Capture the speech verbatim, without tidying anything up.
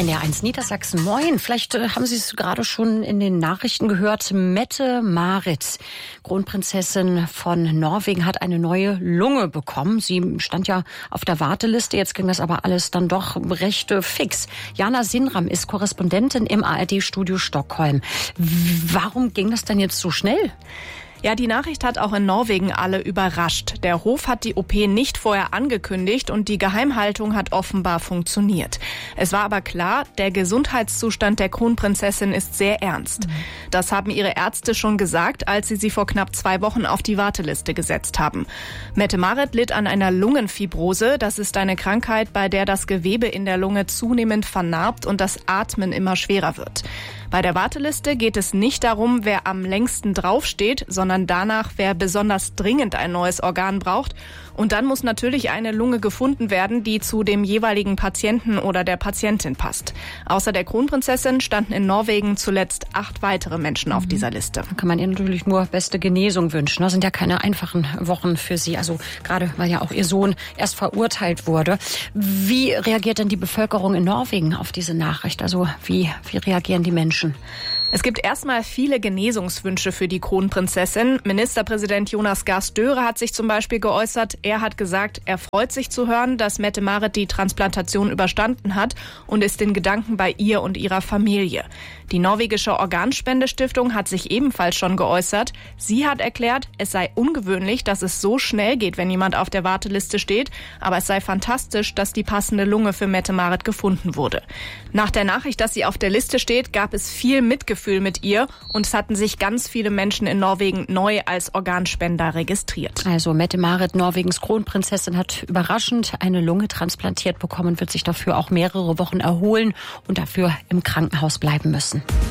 N D R eins Niedersachsen. Moin, vielleicht äh, haben Sie es gerade schon in den Nachrichten gehört. Mette-Marit, Kronprinzessin von Norwegen, hat eine neue Lunge bekommen. Sie stand ja auf der Warteliste, jetzt ging das aber alles dann doch recht äh, fix. Jana Sinram ist Korrespondentin im A R D-Studio Stockholm. Warum ging das denn jetzt so schnell? Ja, die Nachricht hat auch in Norwegen alle überrascht. Der Hof hat die O P nicht vorher angekündigt und die Geheimhaltung hat offenbar funktioniert. Es war aber klar, der Gesundheitszustand der Kronprinzessin ist sehr ernst. Mhm. Das haben ihre Ärzte schon gesagt, als sie sie vor knapp zwei Wochen auf die Warteliste gesetzt haben. Mette-Marit litt an einer Lungenfibrose. Das ist eine Krankheit, bei der das Gewebe in der Lunge zunehmend vernarbt und das Atmen immer schwerer wird. Bei der Warteliste geht es nicht darum, wer am längsten draufsteht, sondern danach, wer besonders dringend ein neues Organ braucht. Und dann muss natürlich eine Lunge gefunden werden, die zu dem jeweiligen Patienten oder der Patientin passt. Außer der Kronprinzessin standen in Norwegen zuletzt acht weitere Menschen auf dieser Liste. Da kann man ihr natürlich nur beste Genesung wünschen. Das sind ja keine einfachen Wochen für sie. Also gerade, weil ja auch ihr Sohn erst verurteilt wurde. Wie reagiert denn die Bevölkerung in Norwegen auf diese Nachricht? Also wie, wie reagieren die Menschen? Es gibt erstmal viele Genesungswünsche für die Kronprinzessin. Ministerpräsident Jonas Gahr Støre hat sich zum Beispiel geäußert. Er hat gesagt, er freut sich zu hören, dass Mette-Marit die Transplantation überstanden hat und ist in Gedanken bei ihr und ihrer Familie. Die norwegische Organspendestiftung hat sich ebenfalls schon geäußert. Sie hat erklärt, es sei ungewöhnlich, dass es so schnell geht, wenn jemand auf der Warteliste steht. Aber es sei fantastisch, dass die passende Lunge für Mette-Marit gefunden wurde. Nach der Nachricht, dass sie auf der Liste steht, gab es viel Mitgefühl mit ihr. Und es hatten sich ganz viele Menschen in Norwegen neu als Organspender registriert. Also Mette-Marit, Norwegens Kronprinzessin, hat überraschend eine Lunge transplantiert bekommen und wird sich dafür auch mehrere Wochen erholen und dafür im Krankenhaus bleiben müssen.